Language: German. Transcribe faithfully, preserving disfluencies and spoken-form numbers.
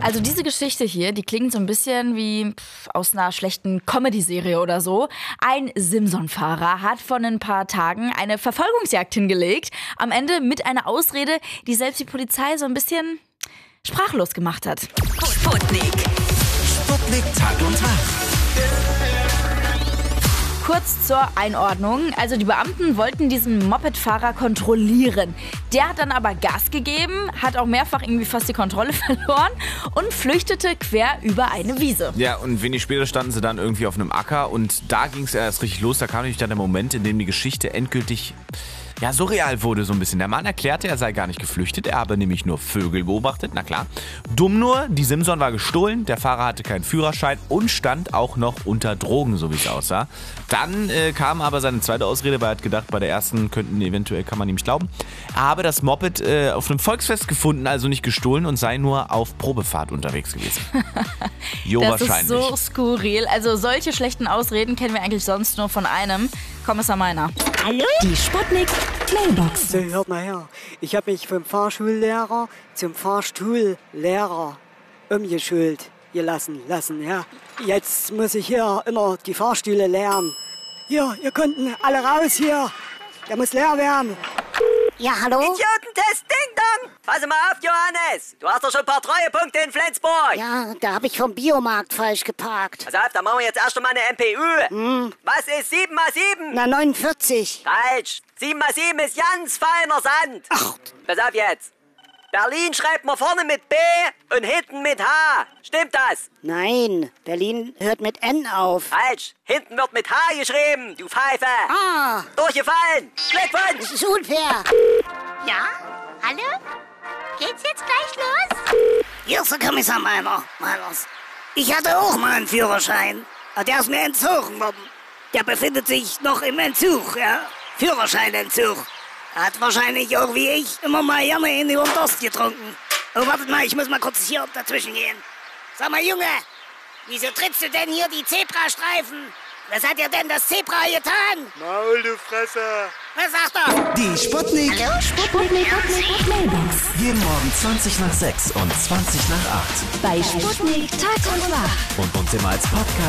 Also diese Geschichte hier, die klingt so ein bisschen wie pff, aus einer schlechten Comedy-Serie oder so. Ein Simson-Fahrer hat vor ein paar Tagen eine Verfolgungsjagd hingelegt. Am Ende mit einer Ausrede, die selbst die Polizei so ein bisschen sprachlos gemacht hat. Sputnik. Sputnik Tag und Tag. Kurz zur Einordnung. Also die Beamten wollten diesen Mopedfahrer kontrollieren. Der hat dann aber Gas gegeben, hat auch mehrfach irgendwie fast die Kontrolle verloren und flüchtete quer über eine Wiese. Ja, und wenig später standen sie dann irgendwie auf einem Acker und da ging es erst richtig los. Da kam nämlich dann der Moment, in dem die Geschichte endgültig ja, surreal wurde so ein bisschen. Der Mann erklärte, er sei gar nicht geflüchtet, er habe nämlich nur Vögel beobachtet, na klar. Dumm nur, die Simson war gestohlen, der Fahrer hatte keinen Führerschein und stand auch noch unter Drogen, so wie es aussah. Dann äh, kam aber seine zweite Ausrede, weil er hat gedacht, bei der ersten könnten eventuell, kann man ihm nicht glauben, er habe das Moped äh, auf einem Volksfest gefunden, also nicht gestohlen und sei nur auf Probefahrt unterwegs gewesen. Jo, das wahrscheinlich. ist so skurril. Also solche schlechten Ausreden kennen wir eigentlich sonst nur von einem, Kommissar Meiner. Hallo? Die Sputnik Mailbox. So, hört mal her. Ich habe mich vom Fahrschullehrer zum Fahrstuhllehrer umgeschult gelassen lassen, ja. Jetzt muss ich hier immer die Fahrstühle leeren. Hier, ihr konnten alle raus hier. Der muss leer werden. Ja, hallo? Idiotentest, Ding Dong! Pass mal auf, Johannes! Du hast doch schon ein paar Treuepunkte in Flensburg! Ja, da habe ich vom Biomarkt falsch geparkt. Pass auf, dann machen wir jetzt erst einmal eine M P U. Hm. Was ist sieben mal sieben? Na, neunundvierzig. Falsch! sieben mal sieben ist ganz feiner Sand! Ach. Pass auf jetzt! Berlin schreibt man vorne mit B und hinten mit H. Stimmt das? Nein, Berlin hört mit N auf. Falsch! Hinten wird mit H geschrieben, du Pfeife! Ah, Durchgefallen! Glückwunsch! das ist unfair. Ja? Hallo? Geht's jetzt gleich los? Hier ist der Kommissar Meiner. Meiners. Ich hatte auch mal einen Führerschein. Aber der ist mir entzogen worden. Der befindet sich noch im Entzug, ja. Führerscheinentzug. Er hat wahrscheinlich auch wie ich immer mal gerne in die Durst getrunken. Oh, wartet mal, ich muss mal kurz hier dazwischen gehen. Sag mal, Junge, wieso trittst du denn hier die Zebrastreifen? Was hat dir denn das Zebra getan? Maul, du Fresse! Was sagt er? Die Sputnik. Hallo? Sputnik Mailbox. Jeden Morgen zwanzig nach sechs und zwanzig nach acht. Bei Sputnik Tag und Wach. Und uns immer als Podcast.